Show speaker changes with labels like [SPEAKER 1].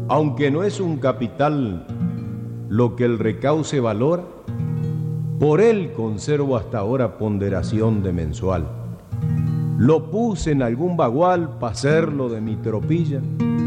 [SPEAKER 1] aunque no es un capital lo que el recauce valora, por él conservo hasta ahora ponderación de mensual. Lo puse en algún bagual pa' hacerlo de mi tropilla,